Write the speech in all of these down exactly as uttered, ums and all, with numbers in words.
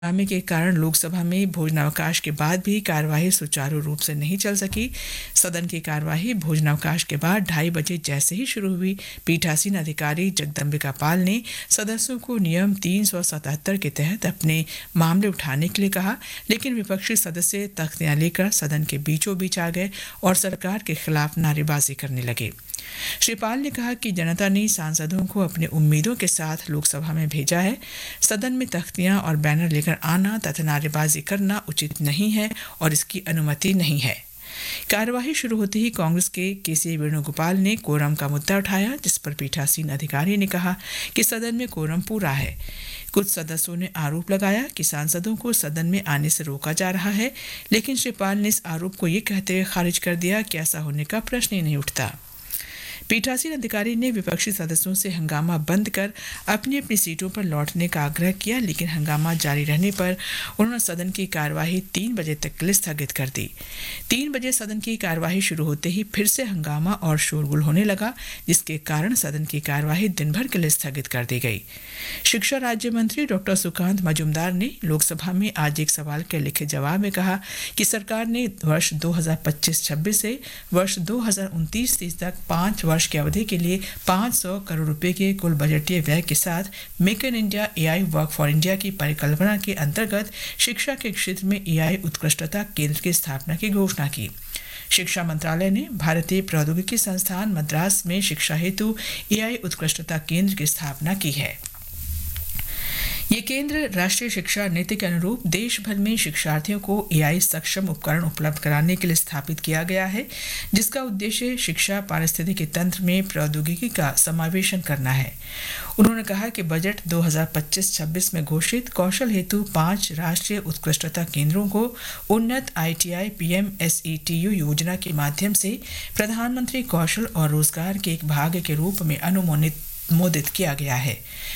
हंगामे के कारण लोकसभा में भोजनावकाश के बाद भी कार्यवाही सुचारू रूप से नहीं चल सकी। सदन की कार्यवाही भोजनावकाश के बाद ढाई बजे जैसे ही शुरू हुई, पीठासीन अधिकारी जगदम्बिका पाल ने सदस्यों को नियम तीन सौ सतहत्तर के तहत अपने मामले उठाने के लिए कहा, लेकिन विपक्षी सदस्य तख्तियां लेकर सदन के बीचों बीच आ गए और सरकार के खिलाफ नारेबाजी करने लगे। श्री पाल ने कहा कि जनता ने सांसदों को अपने उम्मीदों के साथ लोकसभा में भेजा है। सदन में तख्तियां और बैनर लेकर आना तथा नारेबाजी करना उचित नहीं है और इसकी अनुमति नहीं है। कार्यवाही शुरू होते ही कांग्रेस के केसी वेणुगोपाल ने कोरम का मुद्दा उठाया, जिस पर पीठासीन अधिकारी ने कहा कि सदन में कोरम पूरा है। कुछ सदस्यों ने आरोप लगाया कि सांसदों को सदन में आने से रोका जा रहा है, लेकिन श्री पाल ने इस आरोप को ये कहते हुए खारिज कर दिया कि ऐसा होने का प्रश्न ही नहीं उठता। पीठासीन अधिकारी ने विपक्षी सदस्यों से हंगामा बंद कर अपनी अपनी सीटों पर लौटने का आग्रह किया, लेकिन हंगामा जारी रहने पर उन्होंने सदन की कार्यवाही तीन बजे तक के लिए स्थगित कर दी। तीन बजे सदन की कार्यवाही शुरू होते ही फिर से हंगामा और शोरगुल होने लगा, जिसके कारण सदन की कार्यवाही दिन भर के लिए स्थगित कर दी गई। शिक्षा राज्य मंत्री डॉक्टर सुकांत मजूमदार ने लोकसभा में आज एक सवाल के लिखित जवाब में कहा कि सरकार ने वर्ष दो हजार पच्चीस छब्बीस से वर्ष दो हजार उनतीस तीस तक पाँच वर्ष की अवधि के लिए पाँच सौ करोड़ रुपए के कुल बजटीय व्यय के साथ make in India AI work for India की परिकल्पना के अंतर्गत शिक्षा के क्षेत्र में एआई उत्कृष्टता केंद्र की स्थापना की घोषणा की। शिक्षा मंत्रालय ने भारतीय प्रौद्योगिकी संस्थान मद्रास में शिक्षा हेतु एआई उत्कृष्टता केंद्र की स्थापना की है। ये केंद्र राष्ट्रीय शिक्षा नीति के अनुरूप देश भर में शिक्षार्थियों को एआई सक्षम उपकरण उपलब्ध कराने के लिए स्थापित किया गया है, जिसका उद्देश्य शिक्षा पारिस्थितिकी तंत्र में प्रौद्योगिकी का समावेशन करना है। उन्होंने कहा कि बजट दो हजार पच्चीस छब्बीस में घोषित कौशल हेतु पांच राष्ट्रीय उत्कृष्टता केंद्रों को उन्नत आईटीआई पीएम एसईटीयू योजना के माध्यम से प्रधानमंत्री कौशल और रोजगार के एक भाग के रूप में अनुमोदित किया गया है।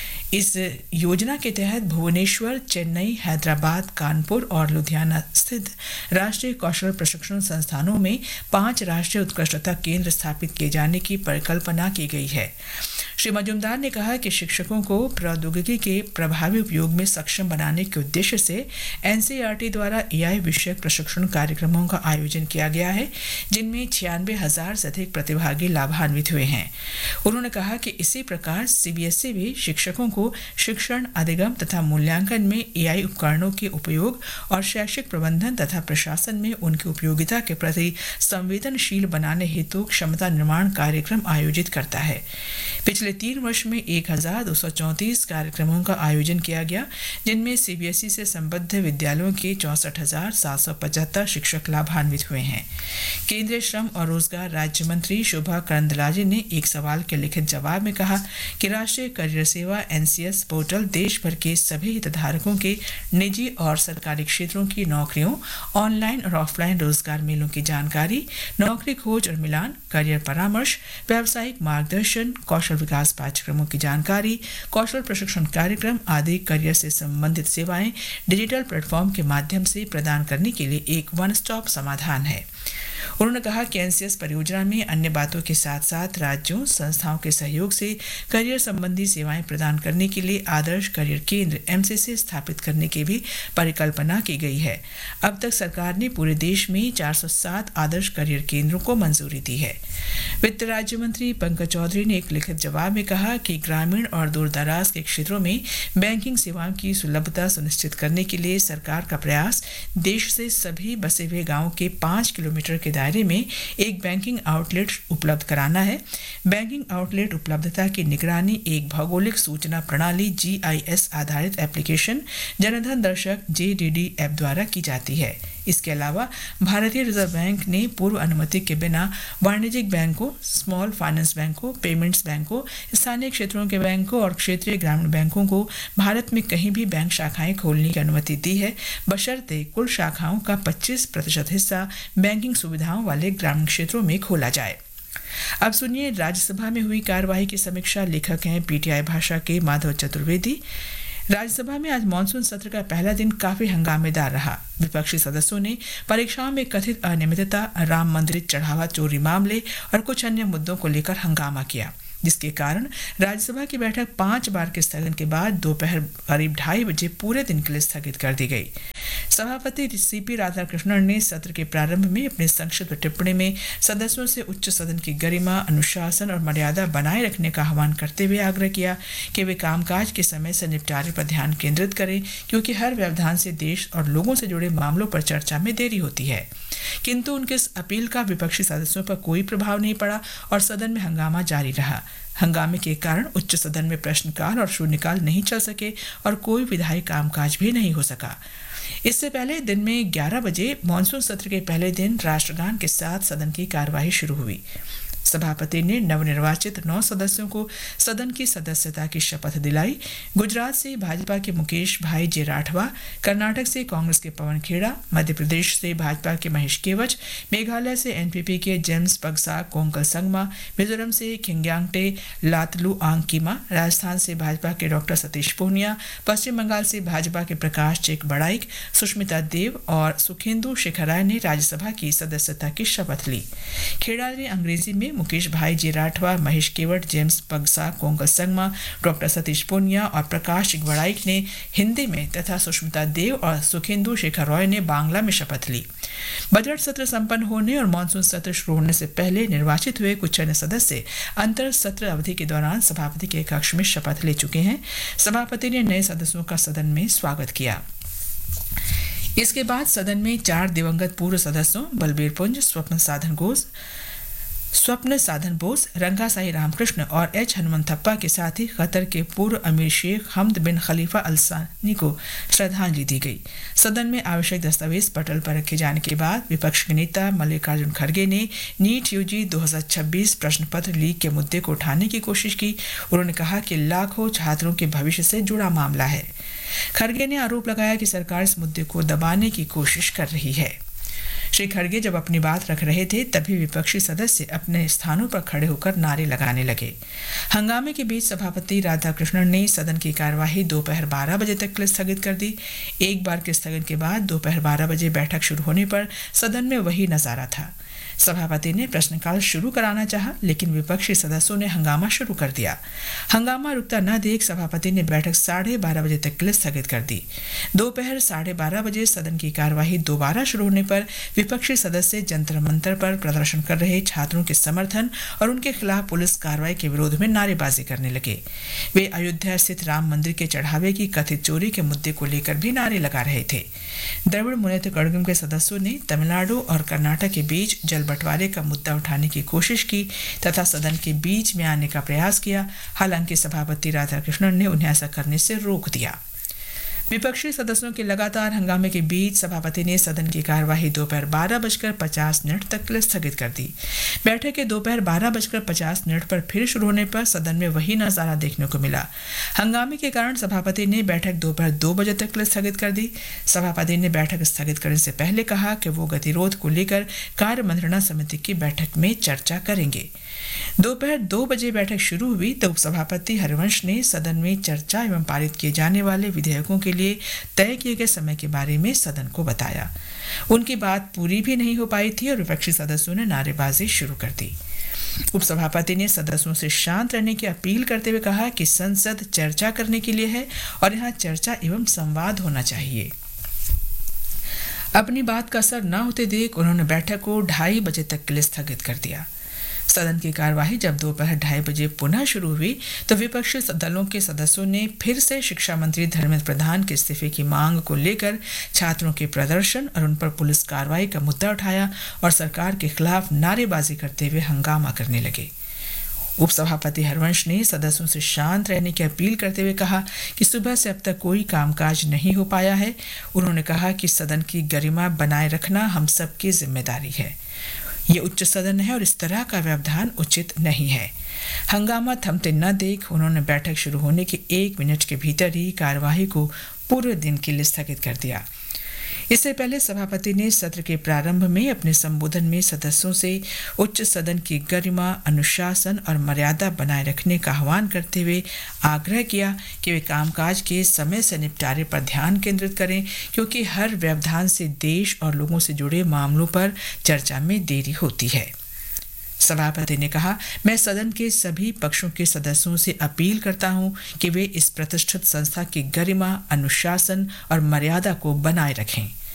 इस योजना के तहत भुवनेश्वर, चेन्नई, हैदराबाद, कानपुर और लुधियाना स्थित राष्ट्रीय कौशल प्रशिक्षण संस्थानों में पांच राष्ट्रीय उत्कृष्टता केंद्र स्थापित किए जाने की परिकल्पना की गई है। श्री मजूमदार ने कहा कि शिक्षकों को प्रौद्योगिकी के प्रभावी उपयोग में सक्षम बनाने के उद्देश्य से एनसीईआरटी द्वारा एआई विषयक प्रशिक्षण कार्यक्रमों का आयोजन किया गया है, जिनमें छियानवे हजार से अधिक प्रतिभागी लाभान्वित हुए हैं। उन्होंने कहा कि इसी प्रकार सीबीएसई भी शिक्षकों को शिक्षण, अधिगम तथा मूल्यांकन में एआई उपकरणों के उपयोग और शैक्षिक प्रबंधन तथा प्रशासन में उनकी उपयोगिता के प्रति संवेदनशील बनाने हेतु क्षमता निर्माण कार्यक्रम आयोजित करता है। पिछले तीन वर्ष में एक हजार दो सौ चौंतीस कार्यक्रमों का आयोजन किया गया, जिनमें सीबीएसई से संबद्ध विद्यालयों के चौसठ हजार सात सौ पचहत्तर शिक्षक लाभान्वित हुए हैं। केंद्रीय श्रम और रोजगार राज्य मंत्री शोभा करंदलाजे ने एक सवाल के लिखित जवाब में कहा कि राष्ट्रीय करियर सेवा एनसीएस पोर्टल देश भर के सभी हितधारकों के निजी और सरकारी क्षेत्रों की नौकरियों, ऑनलाइन और ऑफलाइन रोजगार मेलों की जानकारी, नौकरी खोज और मिलान, करियर परामर्श, व्यावसायिक मार्गदर्शन, कौशल विकास पाठ्यक्रमों की जानकारी, कौशल प्रशिक्षण कार्यक्रम आदि करियर से संबंधित सेवाएं डिजिटल प्लेटफॉर्म के माध्यम से प्रदान करने के लिए एक वन स्टॉप समाधान है। उन्होंने कहा कि एनसीएस परियोजना में अन्य बातों के साथ साथ राज्यों, संस्थाओं के सहयोग से करियर संबंधी सेवाएं प्रदान करने के लिए आदर्श करियर केंद्र एमसीसी स्थापित करने की भी परिकल्पना की गई है। अब तक सरकार ने पूरे देश में चार सौ सात आदर्श करियर केंद्रों को मंजूरी दी है। वित्त राज्य मंत्री पंकज चौधरी ने एक लिखित जवाब में कहा कि ग्रामीण और दूरदराज के क्षेत्रों में बैंकिंग सेवाओं की सुलभता सुनिश्चित करने के लिए सरकार का प्रयास देश से सभी बसे हुए गाँव के पाँच किलोमीटर के दायरे में एक बैंकिंग आउटलेट उपलब्ध कराना है। बैंकिंग आउटलेट उपलब्धता की निगरानी एक भौगोलिक सूचना प्रणाली जीआईएस आधारित एप्लीकेशन जनधन दर्शक जेडीडी ऐप द्वारा की जाती है। इसके अलावा भारतीय रिजर्व बैंक ने पूर्व अनुमति के बिना वाणिज्यिक बैंकों, स्मॉल फाइनेंस बैंकों, पेमेंट्स बैंकों, स्थानीय क्षेत्रों के बैंकों और क्षेत्रीय ग्रामीण बैंकों को भारत में कहीं भी बैंक शाखाएं खोलने की अनुमति दी है, बशर्ते कुल शाखाओं का पच्चीस प्रतिशत हिस्सा बैंकिंग सुविधाओं वाले ग्रामीण क्षेत्रों में खोला जाए। अब सुनिए राज्यसभा में हुई कार्यवाही की समीक्षा। लेखक हैं पीटीआई भाषा के माधव चतुर्वेदी। राज्यसभा में आज मानसून सत्र का पहला दिन काफी हंगामेदार रहा। विपक्षी सदस्यों ने परीक्षाओं में कथित अनियमितता, राम मंदिर चढ़ावा चोरी मामले और कुछ अन्य मुद्दों को लेकर हंगामा किया, जिसके कारण राज्यसभा की बैठक पांच बार के स्थगन के बाद दोपहर करीब ढाई बजे पूरे दिन के लिए स्थगित कर दी गई। सभापति सीपी राधाकृष्णन ने सत्र के प्रारंभ में अपने संक्षिप्त टिप्पणी में सदस्यों से उच्च सदन की गरिमा, अनुशासन और मर्यादा बनाए रखने का आह्वान करते हुए आग्रह किया कि वे कामकाज के समय से निपटारे पर ध्यान केंद्रित करें, क्योंकि हर व्यवधान से देश और लोगों से जुड़े मामलों पर चर्चा में देरी होती है। किंतु उनके इस अपील का विपक्षी सदस्यों पर कोई प्रभाव नहीं पड़ा और सदन में हंगामा जारी रहा। हंगामे के कारण उच्च सदन में प्रश्नकाल और शून्यकाल नहीं चल सके और कोई विधायी कामकाज भी नहीं हो सका। इससे पहले दिन में ग्यारह बजे मॉनसून सत्र के पहले दिन राष्ट्रगान के साथ सदन की कार्यवाही शुरू हुई। सभापति ने नवनिर्वाचित नौ सदस्यों को सदन की सदस्यता की शपथ दिलाई। गुजरात से भाजपा के मुकेश भाई जे राठवा, कर्नाटक से कांग्रेस के पवन खेड़ा, मध्य प्रदेश से भाजपा के महेश केवच, मेघालय से एनपीपी के जेम्स पगसा कोंकल संगमा, मिजोरम से खिंग्यांगटे लातलू आंगकीमा, राजस्थान से भाजपा के डॉक्टर सतीश पूनिया, पश्चिम बंगाल से भाजपा के प्रकाश चेक बड़ाइक, सुष्मिता देव और सुखेंदु शेखर राय ने राज्यसभा की सदस्यता की शपथ ली। खेड़ा ने अंग्रेजी में, मुकेश भाई जे राठवा, महेश केवट, जेम्स पगसा कोंकल संगमा, डॉक्टर सतीश पूनिया और प्रकाश गड़ाइक ने हिंदी में तथा सुष्मिता देव और सुखेंदु शेखर रॉय ने बांग्ला में शपथ ली। बजट सत्र संपन्न होने और मानसून सत्र शुरू होने से पहले निर्वाचित हुए कुछ अन्य सदस्य अंतर सत्र अवधि के दौरान सभापति के कक्ष में शपथ ले चुके हैं। सभापति ने नए सदस्यों का सदन में स्वागत किया। इसके बाद सदन में चार दिवंगत पूर्व सदस्यों बलबीर पुंज, स्वप्न साधन घोष स्वप्न साधन बोस, रंगासाई रामकृष्ण और एच हनुमंथप्पा के साथ ही कतर के पूर्व अमीर शेख हमद बिन खलीफा अल सानी को श्रद्धांजलि दी गई। सदन में आवश्यक दस्तावेज पटल पर रखे जाने के बाद विपक्ष के नेता मल्लिकार्जुन खड़गे ने नीट यूजी दो हज़ार छब्बीस प्रश्न पत्र लीक के मुद्दे को उठाने की कोशिश की। उन्होंने कहा कि लाखों छात्रों के भविष्य से जुड़ा मामला है। खड़गे ने आरोप लगाया कि सरकार इस मुद्दे को दबाने की कोशिश कर रही है। श्री खड़गे जब अपनी बात रख रहे थे तभी विपक्षी सदस्य अपने स्थानों पर खड़े होकर नारे लगाने लगे। हंगामे के बीच सभापति राधाकृष्णन ने सदन की कार्यवाही दोपहर बारह बजे तक के लिए स्थगित कर दी। एक बार के स्थगन के बाद दोपहर बारह बजे बैठक शुरू होने पर सदन में वही नजारा था। सभापति ने प्रश्नकाल शुरू कराना चाहा, लेकिन विपक्षी सदस्यों ने हंगामा शुरू कर दिया। हंगामा रुकता न देख सभापति ने बैठक साढ़े बारह बजे तक के लिए स्थगित कर दी। दोपहर साढ़े बारह बजे सदन की कार्यवाही दोबारा शुरू होने पर विपक्षी सदस्य जंतर मंतर पर प्रदर्शन कर रहे छात्रों के समर्थन और उनके खिलाफ पुलिस कार्रवाई के विरोध में नारेबाजी करने लगे। वे अयोध्या स्थित राम मंदिर के चढ़ावे की कथित चोरी के मुद्दे को लेकर भी नारे लगा रहे थे। द्रविड़ मुनेत्र कड़गम के सदस्यों ने तमिलनाडु और कर्नाटक के बीच जल बंटवारे का मुद्दा उठाने की कोशिश की तथा सदन के बीच में आने का प्रयास किया। हालांकि सभापति राधाकृष्णन ने उन्हें ऐसा करने से रोक दिया। विपक्षी सदस्यों के लगातार हंगामे के बीच सभापति ने सदन की कार्यवाही दोपहर बारह बजकर पचास मिनट तक के लिए स्थगित कर दी। बैठक के दोपहर बारह बजकर पचास मिनट पर फिर शुरू होने पर सदन में वही नजारा देखने को मिला। हंगामे के कारण सभापति ने बैठक दोपहर दो बजे तक के लिए स्थगित कर दी। सभापति ने बैठक स्थगित करने से पहले कहा कि वो गतिरोध को लेकर कार्य मंत्रणा समिति की बैठक में चर्चा करेंगे। दोपहर दो बजे बैठक शुरू हुई तो उपसभापति हरिवंश ने सदन में चर्चा एवं पारित किए जाने वाले विधेयकों के लिए तय किए गए समय के बारे में सदन को बताया। उनकी बात पूरी भी नहीं हो पाई थी और विपक्षी सदस्यों ने नारेबाजी शुरू कर दी। उपसभापति ने सदस्यों से शांत रहने की अपील करते हुए कहा कि संसद चर्चा करने के लिए है और यहाँ चर्चा एवं संवाद होना चाहिए। अपनी बात का असर न होते देख उन्होंने बैठक को ढाई बजे तक के लिए स्थगित कर दिया। सदन की कार्यवाही जब दोपहर ढाई बजे पुनः शुरू हुई तो विपक्षी दलों के सदस्यों ने फिर से शिक्षा मंत्री धर्मेंद्र प्रधान के इस्तीफे की मांग को लेकर छात्रों के प्रदर्शन और उन पर पुलिस कार्रवाई का मुद्दा उठाया और सरकार के खिलाफ नारेबाजी करते हुए हंगामा करने लगे। उपसभापति हरिवंश ने सदस्यों से शांत रहने की अपील करते हुए कहा कि सुबह से अब तक कोई कामकाज नहीं हो पाया है। उन्होंने कहा कि सदन की गरिमा बनाए रखना हम सबकी जिम्मेदारी है। ये उच्च सदन है और इस तरह का व्यवधान उचित नहीं है। हंगामा थमते न देख उन्होंने बैठक शुरू होने के एक मिनट के भीतर ही कार्यवाही को पूरे दिन के लिए स्थगित कर दिया। इससे पहले सभापति ने सत्र के प्रारंभ में अपने संबोधन में सदस्यों से उच्च सदन की गरिमा, अनुशासन और मर्यादा बनाए रखने का आह्वान करते हुए आग्रह किया कि वे कामकाज के समय से निपटारे पर ध्यान केंद्रित करें, क्योंकि हर व्यवधान से देश और लोगों से जुड़े मामलों पर चर्चा में देरी होती है। सभापति ने कहा, मैं सदन के सभी पक्षों के सदस्यों से अपील करता हूं कि वे इस प्रतिष्ठित संस्था की गरिमा, अनुशासन और मर्यादा को बनाए रखें।